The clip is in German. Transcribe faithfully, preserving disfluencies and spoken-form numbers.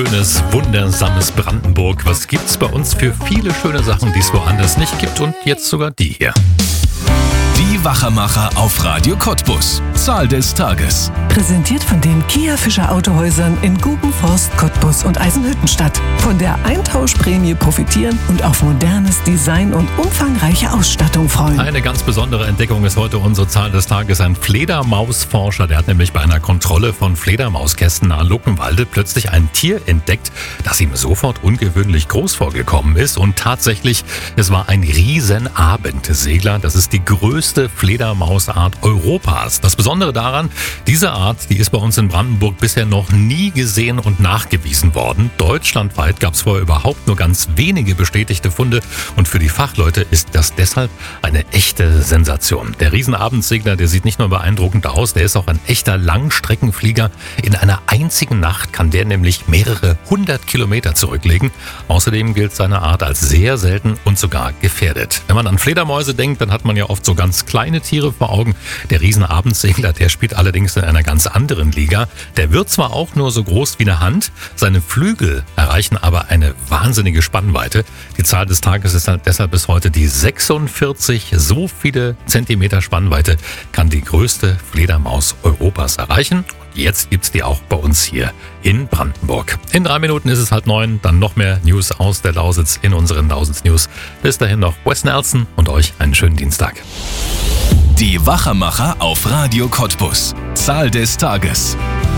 Schönes, wundersames Brandenburg. Was gibt's bei uns für viele schöne Sachen, die es woanders nicht gibt und jetzt sogar die hier. Die Wachermacher auf Radio Cottbus. Zahl des Tages. Präsentiert von den Kia Fischer Autohäusern in Gubenforst, Cottbus und Eisenhüttenstadt. Von der Eintauschprämie profitieren und auf modernes Design und umfangreiche Ausstattung freuen. Eine ganz besondere Entdeckung ist heute unsere Zahl des Tages. Ein Fledermausforscher, der hat nämlich bei einer Kontrolle von Fledermauskästen nahe Luckenwalde plötzlich ein Tier entdeckt, das ihm sofort ungewöhnlich groß vorgekommen ist. Und tatsächlich, es war ein Riesenabendssegler. Das ist die größte Fledermausart Europas. Das Besondere daran, diese Art, die ist bei uns in Brandenburg bisher noch nie gesehen und nachgewiesen worden. Deutschlandweit gab es vorher überhaupt nur ganz wenige bestätigte Funde und für die Fachleute ist das deshalb eine echte Sensation. Der Riesenabendsegler, der sieht nicht nur beeindruckend aus, der ist auch ein echter Langstreckenflieger. In einer einzigen Nacht kann der nämlich mehrere hundert Kilometer zurücklegen. Außerdem gilt seine Art als sehr selten und sogar gefährdet. Wenn man an Fledermäuse denkt, dann hat man ja oft so ganz kleine Tiere vor Augen. Der Riesenabendsegler, der spielt allerdings in einer ganz anderen Liga. Der wird zwar auch nur so groß wie eine Hand, seine Flügel erreichen aber eine wahnsinnige Spannweite. Die Zahl des Tages ist halt deshalb bis heute die sechsundvierzig. So viele Zentimeter Spannweite kann die größte Fledermaus Europas erreichen. Jetzt gibt's die auch bei uns hier in Brandenburg. In drei Minuten ist es halb neun, dann noch mehr News aus der Lausitz in unseren Lausitz News. Bis dahin noch Wes Nelson und euch einen schönen Dienstag. Die Wachermacher auf Radio Cottbus. Zahl des Tages.